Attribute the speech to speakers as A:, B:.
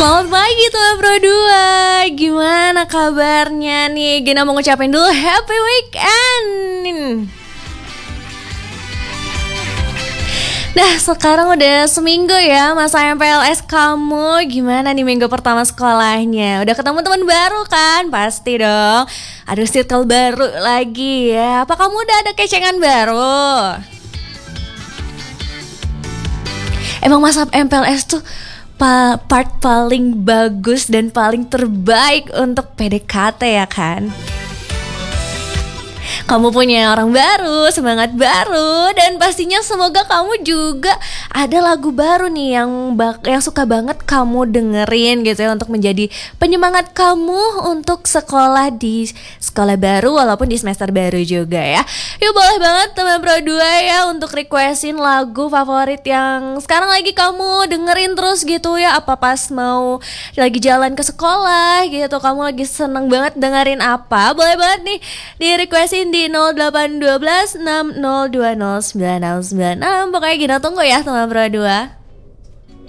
A: Selamat pagi teman Pro 2. Gimana kabarnya nih? Gina mau ngucapin dulu happy weekend. Nah, sekarang udah seminggu ya masa MPLS kamu. Gimana nih minggu pertama sekolahnya? Udah ketemu teman baru kan? Pasti dong. Ada circle baru lagi ya. Apa kamu udah ada kecengan baru? Emang masa MPLS tuh part paling bagus dan paling terbaik untuk PDKT ya kan? Kamu punya orang baru, semangat baru, dan pastinya semoga kamu juga ada lagu baru nih yang suka banget kamu dengerin gitu ya, untuk menjadi penyemangat kamu untuk sekolah di sekolah baru walaupun di semester baru juga ya. Yuk boleh banget teman Pro 2 ya untuk requestin lagu favorit yang sekarang lagi kamu dengerin terus gitu ya. Apa pas mau lagi jalan ke sekolah gitu, kamu lagi seneng banget dengerin apa, boleh banget nih di requestin di 0812 6020 9096. Pokoknya Gina tunggu ya teman Pro 2.